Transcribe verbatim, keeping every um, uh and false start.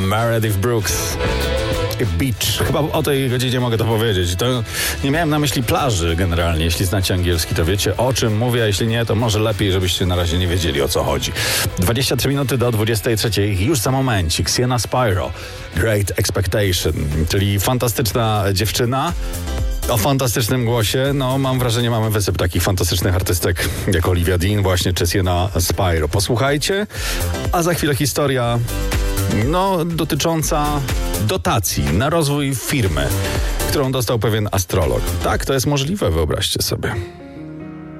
Meredith Brooks. Beach. Chyba o tej godzinie mogę to powiedzieć. To nie miałem na myśli plaży generalnie. Jeśli znacie angielski, to wiecie, o czym mówię. A jeśli nie, to może lepiej, żebyście na razie nie wiedzieli, o co chodzi. dwadzieścia trzy minuty do dwudziestej trzeciej. Już za momencik. Sienna Spiro. Great Expectation. Czyli fantastyczna dziewczyna o fantastycznym głosie. No, mam wrażenie, mamy wysyp takich fantastycznych artystek jak Olivia Dean właśnie, czy Sienna Spiro. Posłuchajcie, a za chwilę historia no, dotycząca dotacji na rozwój firmy, którą dostał pewien astrolog. Tak, to jest możliwe, wyobraźcie sobie.